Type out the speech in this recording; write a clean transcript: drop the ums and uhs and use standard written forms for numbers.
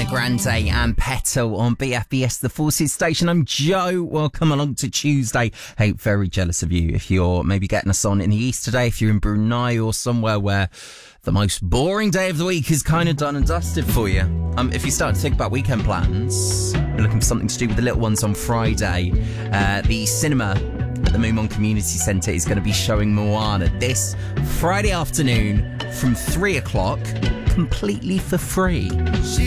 Grande and Petal on BFBS, the Forces station. I'm Joe. Welcome along to Tuesday. Hey, very jealous of you if you're maybe getting us on in the East today, if you're in Brunei or somewhere where the most boring day of the week is kind of done and dusted for you. If you start to think about weekend plans, you're looking for something to do with the little ones on Friday, the cinema at the Moomon Community Centre is going to be showing Moana this Friday afternoon from 3 o'clock, completely for free. She's